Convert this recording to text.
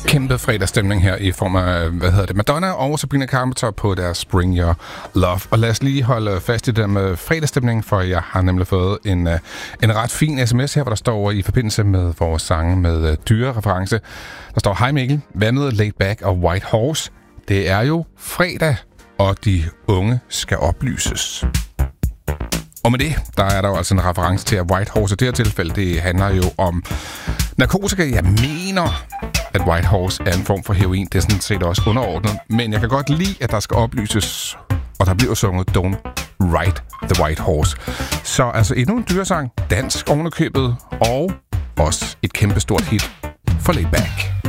kæmpe fredagsstemning her i form af, Madonna og Sabrina Carpenter på deres Bring Your Love. Og lad os lige holde fast i det med fredagsstemning, for jeg har nemlig fået en ret fin sms her, hvor der står i forbindelse med vores sange med dyrereference. Der står: Hej Mikkel, hvad med Laid Back og White Horse? Det er jo fredag, og de unge skal oplyses. Og med det, der er der jo altså en reference til, at White Horse i det her tilfælde, det handler jo om narkotika. Jeg mener, at White Horse er en form for heroin. Det er sådan set også underordnet. Men jeg kan godt lide, at der skal oplyses, og der bliver sunget Don't Ride the White Horse. Så altså endnu en dyresang, dansk ovenikøbet, og også et kæmpestort hit for Laid Back.